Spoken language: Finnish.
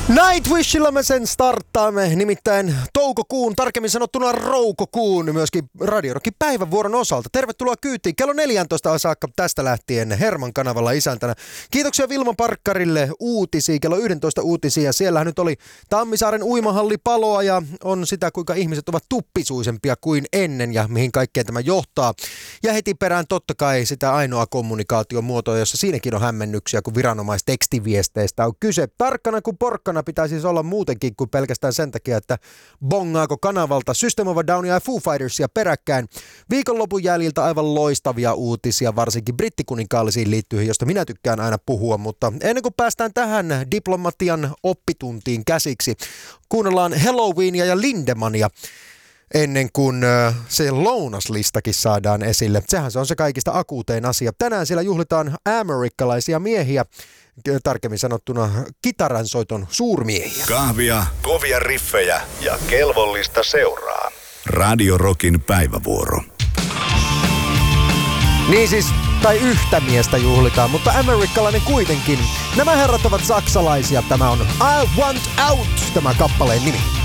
Nightwishilla me sen starttaamme, nimittäin toukokuun, tarkemmin sanottuna roukokuun, myöskin Radio Rockin päivävuoron osalta. Tervetuloa kyytiin kello 14 saakka tästä lähtien Herman kanavalla isäntänä. Kiitoksia Vilma Parkkarille uutisia, kello 11 uutisia. Siellähän nyt oli Tammisaaren uimahalli paloa ja on sitä, kuinka ihmiset ovat tuppisuisempia kuin ennen ja mihin kaikkeen tämä johtaa. Ja heti perään totta kai sitä ainoa kommunikaatiomuotoa, jossa siinäkin on hämmennyksiä, kun viranomaistekstiviesteistä on kyse. Tarkkana kuin porkkana pitää siis olla muutenkin kuin pelkästään sen takia, että bongaako kanavalta System of a Downia ja Foo Fightersia peräkkäin. Viikonlopun jäljiltä aivan loistavia uutisia, varsinkin brittikuninkaalisiin liittyen, josta minä tykkään aina puhua, mutta ennen kuin päästään tähän diplomatian oppituntiin käsiksi, kuunnellaan Halloweenia ja Lindemania ennen kuin se lounaslistakin saadaan esille. Sehän se on se kaikista akuutein asia. Tänään siellä juhlitaan amerikkalaisia miehiä, tarkemmin sanottuna kitaransoiton suurmiehiä. Kahvia, kovia riffejä ja kelvollista seuraa. Radio Rockin päivävuoro. Niin siis, tai yhtä miestä juhlitaan, mutta amerikkalainen kuitenkin. Nämä herrat ovat saksalaisia. Tämä on I Want Out, tämä kappaleen nimi.